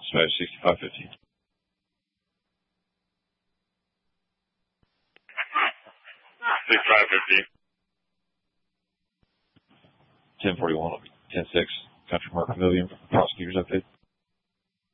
Dispatch 6550. 6550. 1041 will be 10-6. Country Mark Pavilion. Prosecutors update.